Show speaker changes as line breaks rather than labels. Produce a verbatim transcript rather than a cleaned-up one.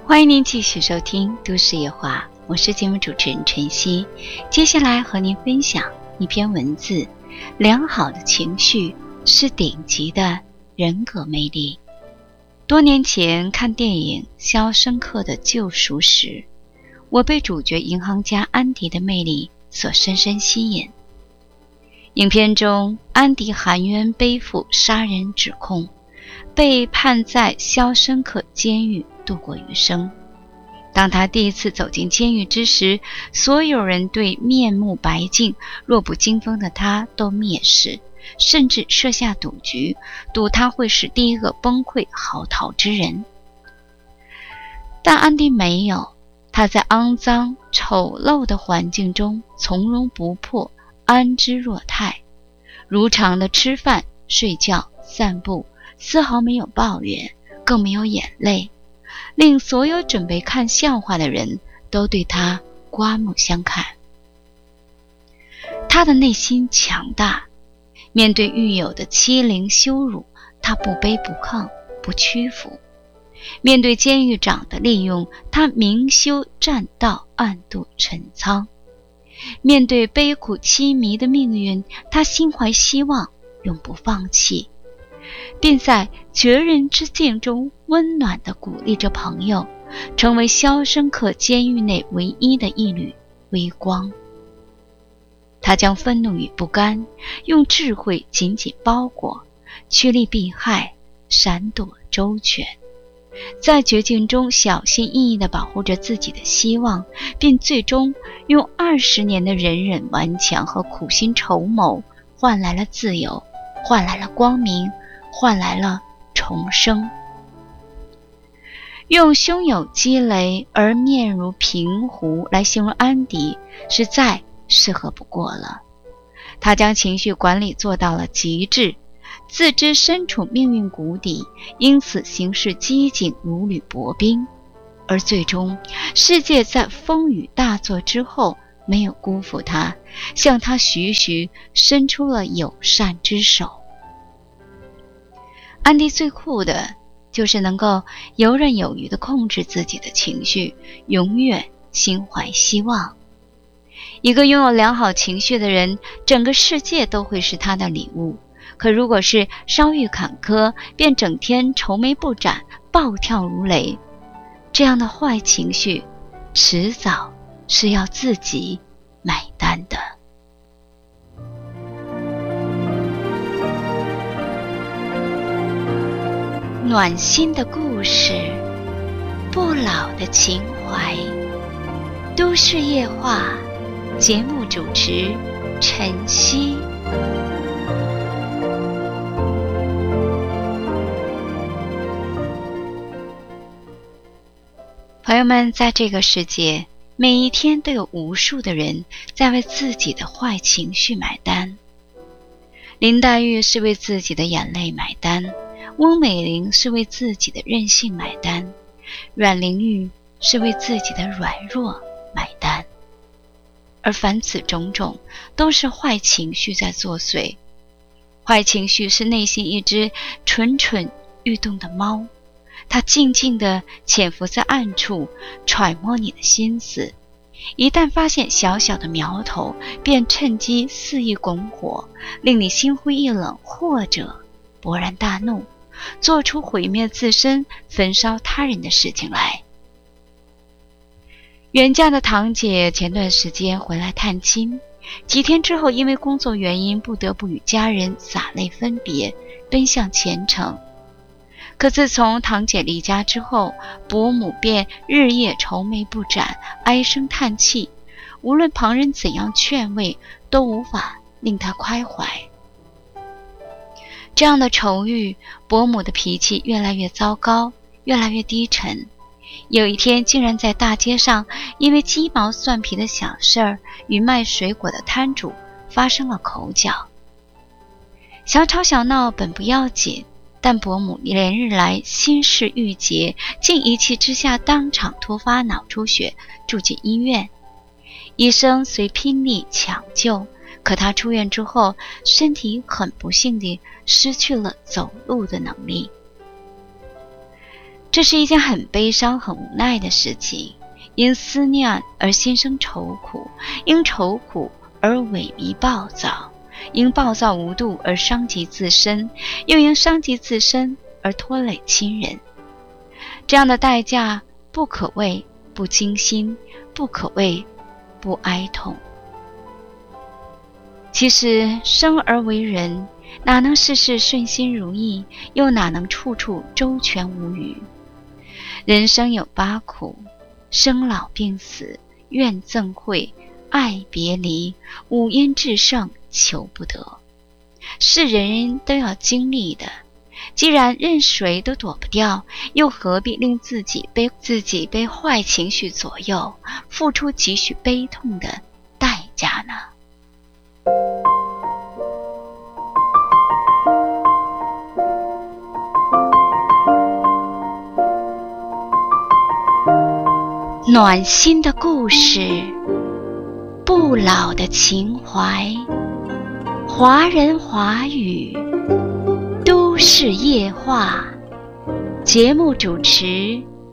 欢迎您继续收听都市夜话，我是节目主持人晨曦。接下来和您分享一篇文字，良好的情绪是顶级的人格魅力。多年前看电影《肖申克的救赎》时，我被主角银行家安迪的魅力所深深吸引。影片中，安迪含冤背负杀人指控，被判在肖申克监狱度过余生。当他第一次走进监狱之时，所有人对面目白净、弱不禁风的他都蔑视，甚至设下赌局，赌他会是第一个崩溃嚎啕之人。但安迪没有，他在肮脏丑陋的环境中从容不迫，安之若泰，如常的吃饭、睡觉、散步，丝毫没有抱怨，更没有眼泪，令所有准备看笑话的人都对他刮目相看。他的内心强大，面对狱友的欺凌羞辱，他不卑不亢，不屈服；面对监狱长的利用，他明修栈道，暗度陈仓；面对悲苦凄迷的命运，他心怀希望，永不放弃，并在绝人之境中温暖地鼓励着朋友，成为肖申克监狱内唯一的一缕微光。他将愤怒与不甘用智慧紧紧包裹，趋利避害，闪躲周全，在绝境中小心翼翼地保护着自己的希望，并最终用二十年的忍忍顽强和苦心筹谋换来了自由，换来了光明，换来了重生。用胸有积雷而面如平湖来形容安迪是再适合不过了。他将情绪管理做到了极致，自知身处命运谷底，因此行事机警如履薄冰，而最终世界在风雨大作之后没有辜负他，向他徐徐伸出了友善之手。安迪最酷的就是能够游刃有余地控制自己的情绪，永远心怀希望。一个拥有良好情绪的人，整个世界都会是他的礼物。可如果是稍遇坎坷便整天愁眉不展，暴跳如雷，这样的坏情绪迟早是要自己买单的。暖心的故事，不老的情怀，都市夜话，节目主持晨曦。朋友们，在这个世界，每一天都有无数的人在为自己的坏情绪买单。林黛玉是为自己的眼泪买单，翁美玲是为自己的任性买单，阮玲玉是为自己的软弱买单。而凡此种种，都是坏情绪在作祟。坏情绪是内心一只蠢蠢欲动的猫，它静静地潜伏在暗处，揣摩你的心思，一旦发现小小的苗头，便趁机肆意拱火，令你心灰意冷，或者勃然大怒，做出毁灭自身、焚烧他人的事情来。远嫁的堂姐前段时间回来探亲，几天之后因为工作原因不得不与家人洒泪分别，奔向前程。可自从堂姐离家之后，伯母便日夜愁眉不展，唉声叹气，无论旁人怎样劝慰，都无法令她开怀。这样的愁郁，伯母的脾气越来越糟糕，越来越低沉。有一天竟然在大街上因为鸡毛蒜皮的小事儿与卖水果的摊主发生了口角。小吵小闹本不要紧，但伯母连日来心事郁结，竟一气之下当场突发脑出血，住进医院。医生虽拼力抢救，可他出院之后，身体很不幸地失去了走路的能力。 这是一件很悲伤很无奈的事情，因思念而心生愁苦，因愁苦而萎靡暴躁，因暴躁无度而伤及自身，又因伤及自身而拖累亲人。这样的代价不可谓不惊心，不可谓不哀痛。其实生而为人，哪能事事顺心如意，又哪能处处周全无虞？人生有八苦：生老病死、怨憎会、爱别离、五阴炽盛、求不得，是人人都要经历的。既然任谁都躲不掉，又何必令自己被自己被坏情绪左右，付出几许悲痛的代价呢？暖心的故事，不老的情怀，华人华语，都市夜话。节目主持